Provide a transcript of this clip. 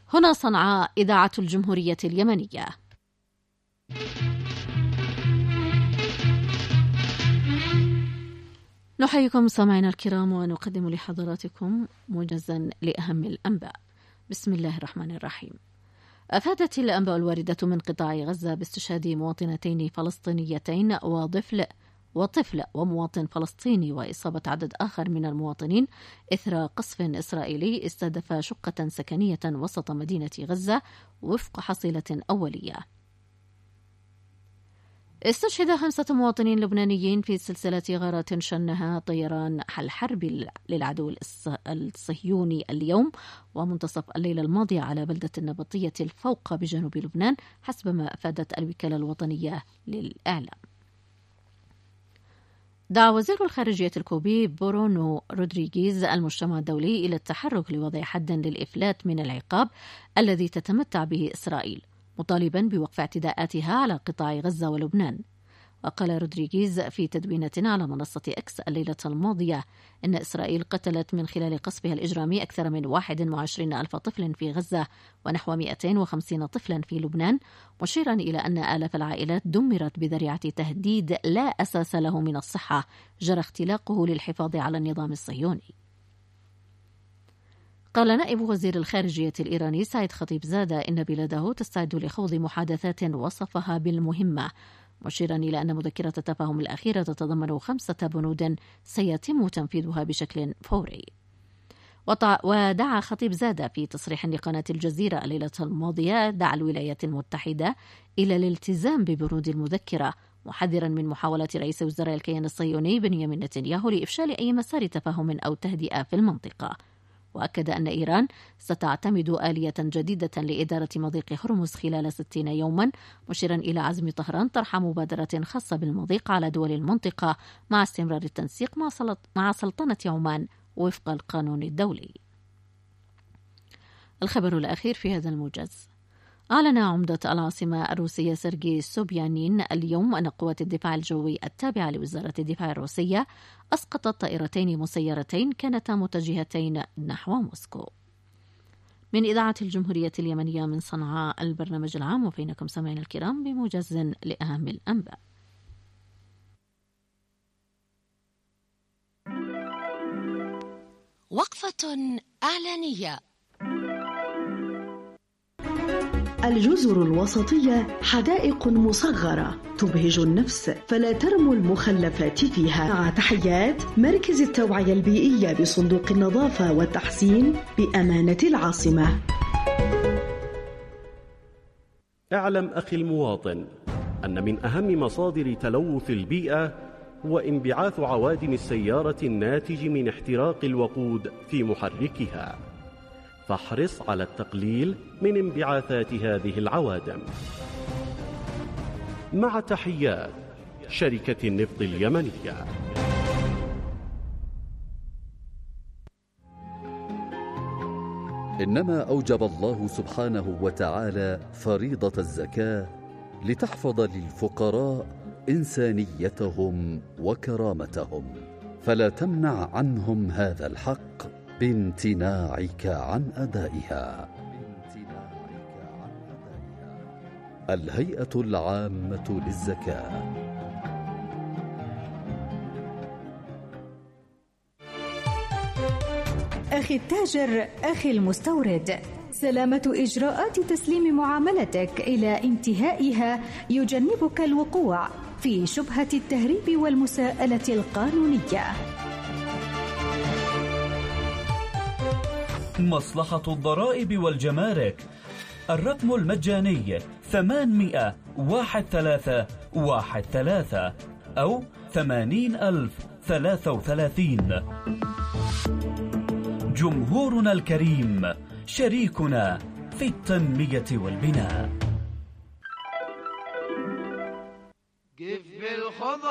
هنا صنعاء، إذاعة الجمهورية اليمنية. نحييكم سامعينا الكرام ونقدم لحضراتكم موجزا لأهم الأنباء. بسم الله الرحمن الرحيم. أفادت الأنباء الواردة من قطاع غزة باستشهاد مواطنتين فلسطينيتين وطفل ومواطن فلسطيني وإصابة عدد آخر من المواطنين إثر قصف إسرائيلي استهدف شقة سكنية وسط مدينة غزة وفق حصيلة أولية. استشهد 5 مواطنين لبنانيين في سلسلة غارات شنها طيران الحرب للعدو الصهيوني اليوم ومنتصف الليلة الماضية على بلدة النبطية الفوق بجنوب لبنان، حسب ما أفادت الوكالة الوطنية للإعلام. دعا وزير الخارجية الكوبي برونو رودريغيز المجتمع الدولي إلى التحرك لوضع حد للإفلات من العقاب الذي تتمتع به إسرائيل، مطالبا بوقف اعتداءاتها على قطاع غزة ولبنان. وقال رودريغيز في تدوينة على منصة إكس الليلة الماضية إن إسرائيل قتلت من خلال قصفها الإجرامي أكثر من 21,000 طفل في غزة ونحو 250 طفلا في لبنان، مشيرا إلى أن آلاف العائلات دمرت بذريعة تهديد لا أساس له من الصحة جرى اختلاقه للحفاظ على النظام الصهيوني. قال نائب وزير الخارجية الإيراني سعيد خطيبزادة إن بلاده تستعد لخوض محادثات وصفها بالمهمة، مشيرا إلى أن مذكرة التفاهم الأخيرة تتضمن 5 بنود سيتم تنفيذها بشكل فوري. ودعا خطيبزادة في تصريح لقناة الجزيرة الليلة الماضية دعا الولايات المتحدة إلى الالتزام ببنود المذكرة، محذرا من محاولة رئيس وزراء الكيان الصهيوني بنيامين نتنياهو لإفشال أي مسار تفاهم أو تهدئة في المنطقة. وأكد أن إيران ستعتمد آلية جديدة لإدارة مضيق هرمز خلال 60 يوما، مشيرا إلى عزم طهران طرح مبادرة خاصة بالمضيق على دول المنطقة مع استمرار التنسيق مع سلطنة عمان وفق القانون الدولي. الخبر الأخير في هذا الموجز. أعلن عمدة العاصمة الروسية سيرجي سوبيانين اليوم أن قوات الدفاع الجوي التابعة لوزارة الدفاع الروسية أسقطت طائرتين مسيرتين كانتا متجهتين نحو موسكو. من إذاعة الجمهورية اليمنية من صنعاء، البرنامج العام، وفينكم سمعنا الكرام بموجز لأهم الأنباء. وقفة إعلانية. الجزر الوسطية حدائق مصغرة تبهج النفس، فلا ترموا المخلفات فيها. مع تحيات مركز التوعية البيئية بصندوق النظافة والتحسين بأمانة العاصمة. اعلم أخي المواطن أن من أهم مصادر تلوث البيئة هو انبعاث عوادم السيارة الناتج من احتراق الوقود في محركها، فاحرص على التقليل من انبعاثات هذه العوادم. مع تحيات شركة النفط اليمنية. إنما أوجب الله سبحانه وتعالى فريضة الزكاة لتحفظ للفقراء إنسانيتهم وكرامتهم، فلا تمنع عنهم هذا الحق بامتناعك عن أدائها. الهيئة العامة للزكاة. أخي التاجر، أخي المستورد، سلامة إجراءات تسليم معاملتك إلى انتهائها يجنبك الوقوع في شبهة التهريب والمساءلة القانونية. مصلحة الضرائب والجمارك، الرقم المجاني 800-1313 أو 80,033. جمهورنا الكريم، شريكنا في التنمية والبناء.